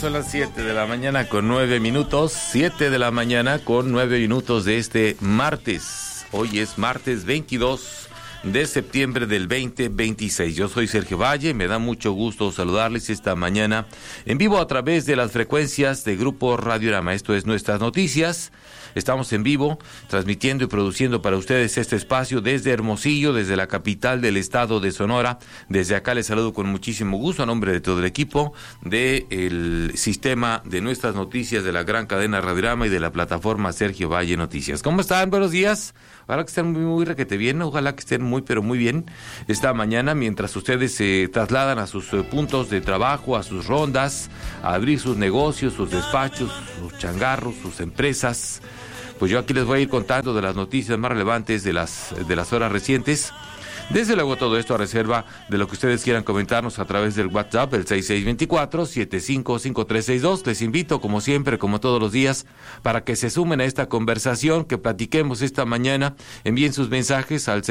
son las 7 de la mañana con 9 minutos. 7 de la mañana con 9 minutos de este martes. Hoy es martes 22 de septiembre del 2026. Yo soy Sergio Valle, me da mucho gusto saludarles esta mañana en vivo a través de las frecuencias de Grupo Radiorama. Esto es Nuestras Noticias. Estamos en vivo, transmitiendo y produciendo para ustedes este espacio desde Hermosillo, desde la capital del estado de Sonora. Desde acá les saludo con muchísimo gusto a nombre de todo el equipo del sistema de Nuestras Noticias de la gran cadena Radiorama y de la plataforma Sergio Valle Noticias. ¿Cómo están? Buenos días. Ojalá que estén muy requete bien, ojalá que estén muy bien esta mañana mientras ustedes se trasladan a sus puntos de trabajo, a sus rondas, a abrir sus negocios, sus despachos, sus changarros, sus empresas. Pues yo aquí les voy a ir contando de las noticias más relevantes de las horas recientes. Desde luego todo esto a reserva de lo que ustedes quieran comentarnos a través del WhatsApp, el 6624-755362. Les invito, como siempre, como todos los días, para que se sumen a esta conversación, que platiquemos esta mañana. Envíen sus mensajes al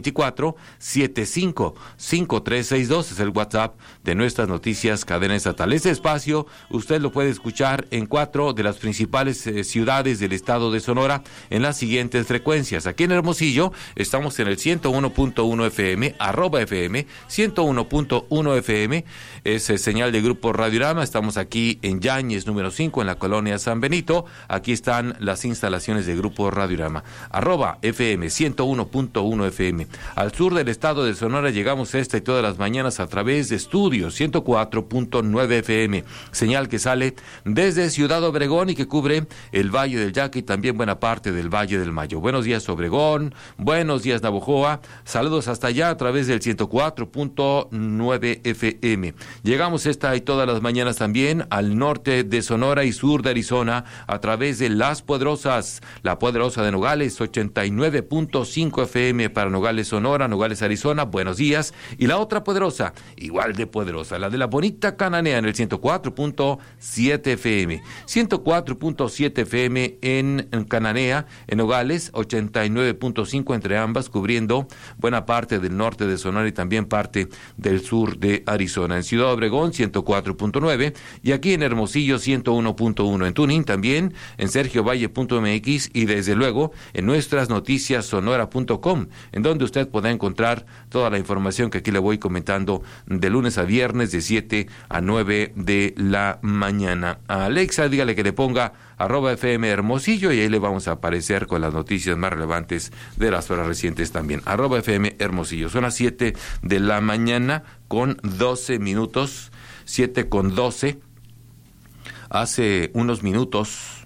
6624-755362. Es el WhatsApp de Nuestras Noticias Cadena Estatal. Este espacio usted lo puede escuchar en 4 de las principales ciudades del estado de Sonora en las siguientes frecuencias. Aquí en Hermosillo estamos en el 101.1 FM, @FM, 101.1 FM, es señal de Grupo Radiorama. Estamos aquí en Yáñez, número 5, en la colonia San Benito. Aquí están las instalaciones de Grupo Radiorama, @FM, 101.1 FM. Al sur del estado de Sonora llegamos esta y todas las mañanas a través de Estudios, 104.9 FM, señal que sale desde Ciudad Obregón y que cubre el Valle del Yaqui y también buena parte del Valle del Mayo. Buenos días, Obregón, buenos días, Navojoa, saludos hasta allá a través del 104.9 FM. Llegamos esta y todas las mañanas también al norte de Sonora y sur de Arizona a través de Las Poderosas, la Poderosa de Nogales, 89.5 FM para Nogales, Sonora, Nogales, Arizona, buenos días. Y la otra poderosa, igual de poderosa, la de la bonita Cananea en el 104.7 FM. 104.7 FM en Cananea, en Nogales, 89.5 entre ambas, cubriendo buena parte del norte de Sonora y también parte del sur de Arizona. En Ciudad Obregón, 104.9 y aquí en Hermosillo, 101.1. En Tuning también, en sergiovalle.mx y desde luego en nuestrasnoticiassonora.com, en donde usted podrá encontrar toda la información que aquí le voy comentando de lunes a viernes de 7 a 9 de la mañana. A Alexa, dígale que le ponga @FM Hermosillo y ahí le vamos a aparecer con las noticias más relevantes de las horas recientes también. @FM Hermosillo. Son las 7 de la mañana con 12 minutos. 7 con 12. Hace unos minutos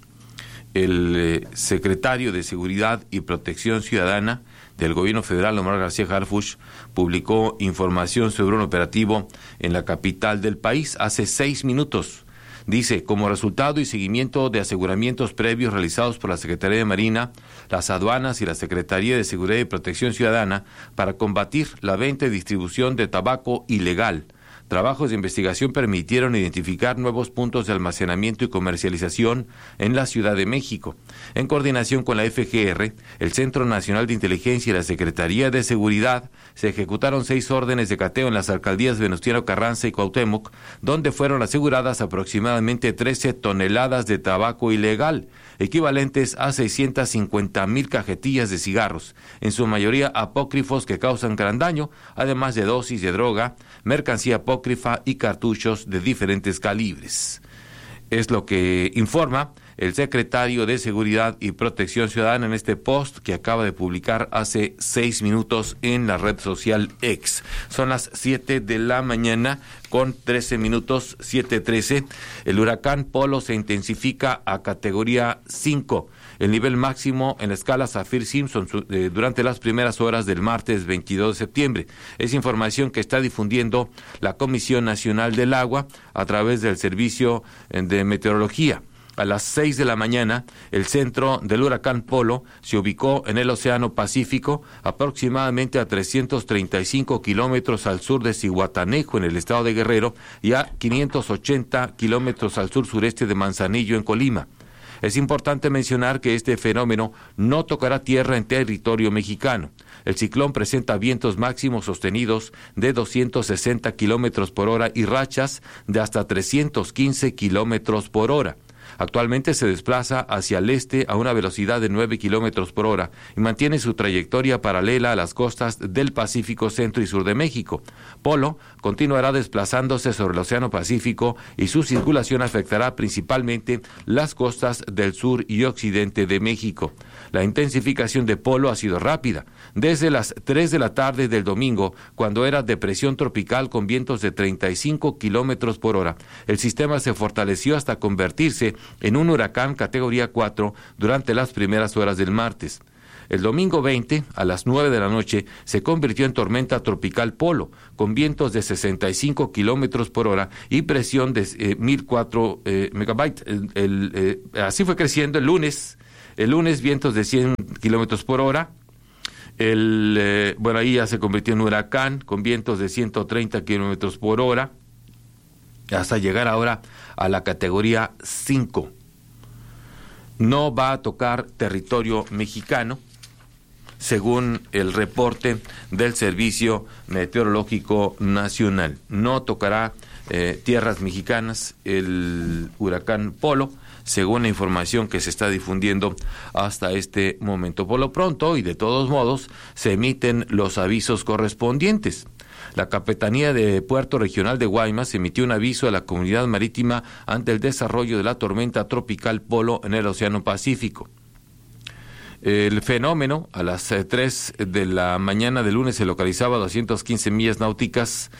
el secretario de Seguridad y Protección Ciudadana del Gobierno Federal, Omar García Harfuch, publicó información sobre un operativo en la capital del país hace 6 minutos. Dice, como resultado y seguimiento de aseguramientos previos realizados por la Secretaría de Marina, las aduanas y la Secretaría de Seguridad y Protección Ciudadana para combatir la venta y distribución de tabaco ilegal, trabajos de investigación permitieron identificar nuevos puntos de almacenamiento y comercialización en la Ciudad de México. En coordinación con la FGR, el Centro Nacional de Inteligencia y la Secretaría de Seguridad, se ejecutaron 6 órdenes de cateo en las alcaldías Venustiano Carranza y Cuauhtémoc, donde fueron aseguradas aproximadamente 13 toneladas de tabaco ilegal, equivalentes a 650,000 cajetillas de cigarros, en su mayoría apócrifos que causan gran daño, además de dosis de droga, mercancía apócrifa y cartuchos de diferentes calibres. Es lo que informa el secretario de Seguridad y Protección Ciudadana en este post que acaba de publicar hace 6 minutos en la red social X. Son las 7 de la mañana con 13 minutos, 7:13. El huracán Polo se intensifica a categoría 5. El nivel máximo en la escala Saffir-Simpson durante las primeras horas del martes 22 de septiembre. Es información que está difundiendo la Comisión Nacional del Agua a través del Servicio de Meteorología. A las 6 de la mañana, el centro del huracán Polo se ubicó en el Océano Pacífico, aproximadamente a 335 kilómetros al sur de Zihuatanejo, en el estado de Guerrero, y a 580 kilómetros al sur-sureste de Manzanillo, en Colima. Es importante mencionar que este fenómeno no tocará tierra en territorio mexicano. El ciclón presenta vientos máximos sostenidos de 260 kilómetros por hora y rachas de hasta 315 kilómetros por hora. Actualmente se desplaza hacia el este a una velocidad de 9 kilómetros por hora y mantiene su trayectoria paralela a las costas del Pacífico centro y sur de México. Polo continuará desplazándose sobre el Océano Pacífico y su circulación afectará principalmente las costas del sur y occidente de México. La intensificación de Polo ha sido rápida. Desde las 3 de la tarde del domingo, cuando era depresión tropical con vientos de 35 kilómetros por hora, el sistema se fortaleció hasta convertirse en un huracán categoría 4 durante las primeras horas del martes. El domingo 20, a las 9 de la noche, se convirtió en tormenta tropical Polo, con vientos de 65 kilómetros por hora y presión de 1004 megabytes. Así fue creciendo el lunes. El lunes, vientos de 100 kilómetros por hora. Ahí ya se convirtió en huracán, con vientos de 130 kilómetros por hora, hasta llegar ahora a la categoría 5. No va a tocar territorio mexicano, según el reporte del Servicio Meteorológico Nacional. No tocará tierras mexicanas el huracán Polo, según la información que se está difundiendo hasta este momento. Por lo pronto, y de todos modos, se emiten los avisos correspondientes. La Capitanía de Puerto Regional de Guaymas emitió un aviso a la comunidad marítima ante el desarrollo de la tormenta tropical Polo en el Océano Pacífico. El fenómeno, a las 3 de la mañana del lunes, se localizaba a 215 millas náuticas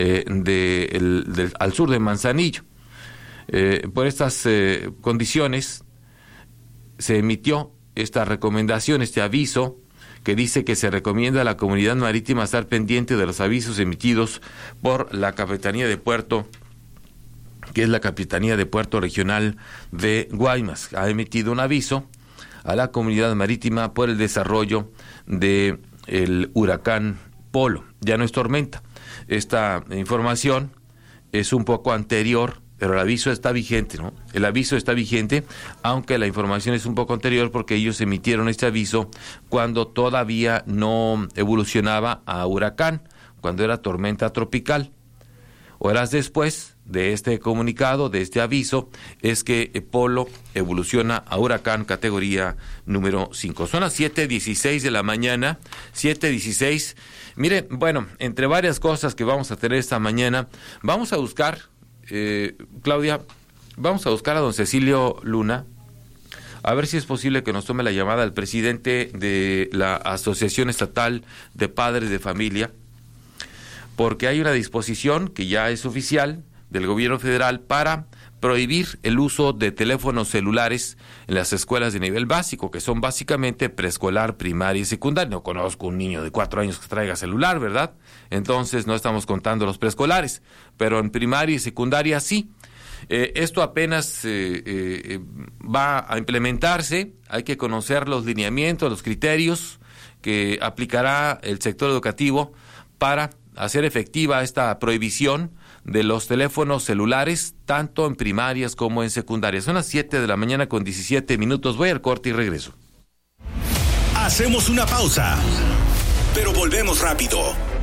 al sur de Manzanillo. Por estas condiciones se emitió esta recomendación, este aviso, que dice que se recomienda a la comunidad marítima estar pendiente de los avisos emitidos por la Capitanía de Puerto, que es la Capitanía de Puerto Regional de Guaymas. Ha emitido un aviso a la comunidad marítima por el desarrollo de el huracán Polo. Ya no es tormenta. Esta información es un poco anterior, pero el aviso está vigente, ¿no? El aviso está vigente, aunque la información es un poco anterior porque ellos emitieron este aviso cuando todavía no evolucionaba a huracán, cuando era tormenta tropical. Horas después de este comunicado, de este aviso, es que Polo evoluciona a huracán categoría número 5. Son las 7:16 de la mañana, 7:16. Miren, bueno, entre varias cosas que vamos a tener esta mañana, vamos a buscar... Claudia, vamos a buscar a don Cecilio Luna, a ver si es posible que nos tome la llamada el presidente de la Asociación Estatal de Padres de Familia, porque hay una disposición que ya es oficial del gobierno federal para prohibir el uso de teléfonos celulares en las escuelas de nivel básico, que son básicamente preescolar, primaria y secundaria. No conozco un niño de 4 años que traiga celular, ¿verdad? Entonces no estamos contando los preescolares, pero en primaria y secundaria sí. Esto apenas va a implementarse, hay que conocer los lineamientos, los criterios que aplicará el sector educativo para hacer efectiva esta prohibición de los teléfonos celulares, tanto en primarias como en secundarias. Son las 7 de la mañana con 17 minutos. Voy al corte y regreso. Hacemos una pausa, pero volvemos rápido.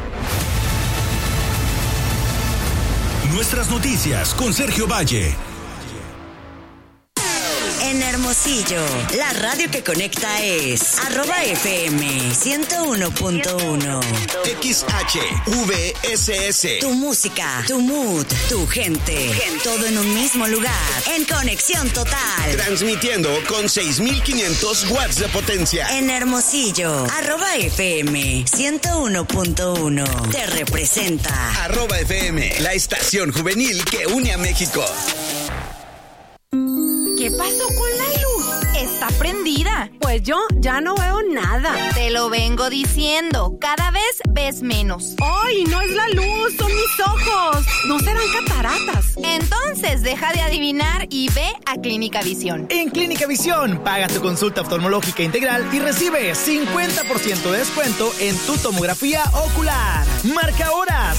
Nuestras noticias con Sergio Valle. En Hermosillo, la radio que conecta es @FM 101.1. XHVSS. Tu música, tu mood, tu gente. Todo en un mismo lugar. En conexión total. Transmitiendo con 6,500 watts de potencia. En Hermosillo, @FM 101.1. Te representa. @FM, la estación juvenil que une a México. ¿Qué pasó con la luz? Está prendida. Pues Pues yo ya no veo nada. Te lo vengo diciendo, cada vez ves menos. ¡Ay, no es la luz, son mis ojos! No serán cataratas. Entonces deja de adivinar y ve a Clínica Visión. En Clínica Visión, paga tu consulta oftalmológica integral y recibe 50% de descuento en tu tomografía ocular. Marca ahora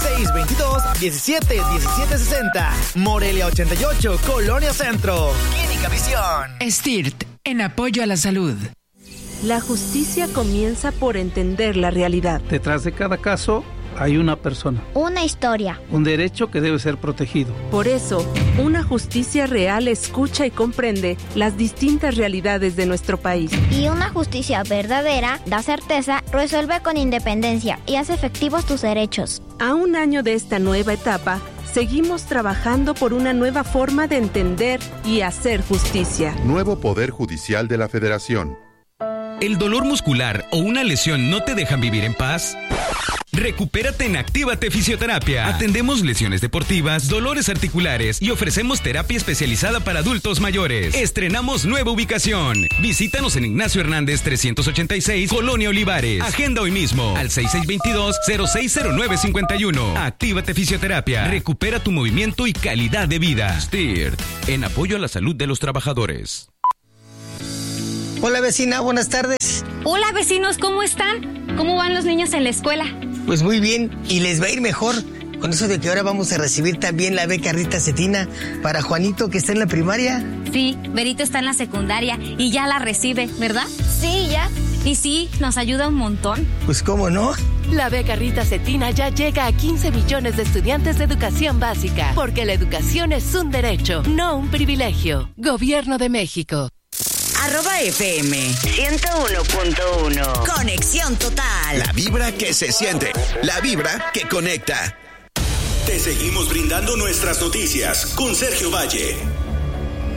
6622-171760. Morelia 88, Colonia Centro. Clínica Visión. STIRT, en apoyo a la salud. La justicia comienza por entender la realidad. Detrás de cada caso hay una persona. Una historia. Un derecho que debe ser protegido. Por eso, una justicia real escucha y comprende las distintas realidades de nuestro país. Y una justicia verdadera da certeza, resuelve con independencia y hace efectivos tus derechos. A un año de esta nueva etapa, seguimos trabajando por una nueva forma de entender y hacer justicia. Nuevo Poder Judicial de la Federación. ¿El dolor muscular o una lesión no te dejan vivir en paz? Recupérate en Actívate Fisioterapia. Atendemos lesiones deportivas, dolores articulares y ofrecemos terapia especializada para adultos mayores. Estrenamos nueva ubicación. Visítanos en Ignacio Hernández 386, Colonia Olivares. Agenda hoy mismo al 6622-060951. Actívate Fisioterapia. Recupera tu movimiento y calidad de vida. STIRT, en apoyo a la salud de los trabajadores. Hola vecina, buenas tardes. Hola vecinos, ¿cómo están? ¿Cómo van los niños en la escuela? Pues muy bien, y les va a ir mejor con eso de que ahora vamos a recibir también la beca Rita Cetina para Juanito, que está en la primaria. Sí, Berito está en la secundaria y ya la recibe, ¿verdad? Sí, ya. Y sí, nos ayuda un montón. Pues cómo no. La beca Rita Cetina ya llega a 15 millones de estudiantes de educación básica, porque la educación es un derecho, no un privilegio. Gobierno de México. @FM 101.1. Conexión total. La vibra que se siente, la vibra que conecta. Te seguimos brindando nuestras noticias con Sergio Valle.